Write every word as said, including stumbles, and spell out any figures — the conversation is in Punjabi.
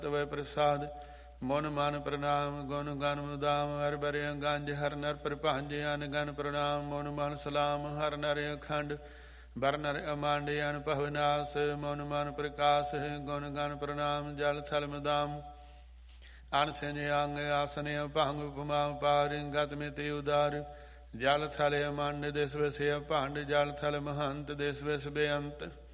ਤਵੈ ਪ੍ਰਸਾਦ ਮਨ ਮਨ ਪ੍ਰਣਾਮ ਗੁਣ ਗਨ ਮੁਦਾਮ ਹਰ ਬਰਿ ਗੰਜ ਹਰ ਨਰ ਪ੍ਰਭੰਜ ਅਨ ਗਨ ਪ੍ਰਣਾਮ ਮਨ ਮਨ ਸਲਾਮ ਹਰ ਨਰ ਅਖੰਡ ਬਰ ਨਰ ਅਮਾਂਡ ਅਨ ਭਵਨਾਸ ਮਨ ਮਨ ਪ੍ਰਕਾਸ਼ ਗੁਣ ਗਨ ਪ੍ਰਣਾਮ ਜਲ ਥਲ ਮੁਦਾਮ ਅਨ ਸਿੰਜ ਅੰਗ ਆਸਨ ਭੰਗ ਉਪਮਾ ਪਾਰ ਗਤ ਮਿਤੇ ਉਦਾਰ ਜਲ ਥਲ ਅਮੰਡ ਦਿਸ ਵਿਸ ਭੰਡ ਜਲ ਥਲ ਮਹੰਤ ਦਿਸ ਵਿਸ ਬੇਅੰਤ